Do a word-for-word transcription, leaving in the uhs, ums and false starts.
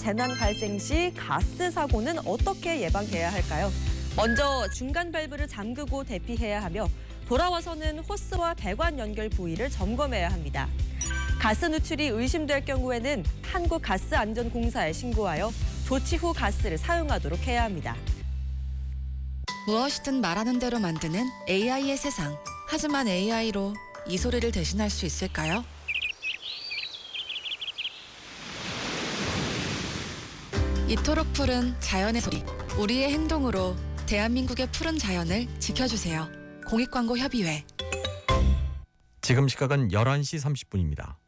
재난 발생 시 가스 사고는 어떻게 예방해야 할까요? 먼저 중간 밸브를 잠그고 대피해야 하며 돌아와서는 호스와 배관 연결 부위를 점검해야 합니다. 가스 누출이 의심될 경우에는 한국가스안전공사에 신고하여 조치 후 가스를 사용하도록 해야 합니다. 무엇이든 말하는 대로 만드는 에이아이의 세상. 하지만 에이아이로 이 소리를 대신할 수 있을까요? 이토록 푸른 자연의 소리. 우리의 행동으로 대한민국의 푸른 자연을 지켜주세요. 공익광고협의회. 지금 시각은 열한 시 삼십 분입니다.